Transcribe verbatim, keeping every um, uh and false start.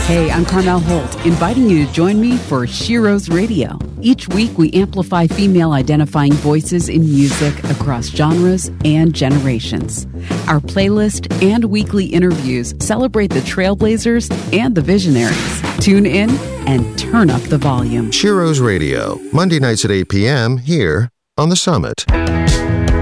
Hey, I'm Carmel Holt, inviting you to join me for Shiro's Radio. Each week, we amplify female-identifying voices in music across genres and generations. Our playlist and weekly interviews celebrate the trailblazers and the visionaries. Tune in and turn up the volume. Shiro's Radio, Monday nights at eight p.m. here on The Summit.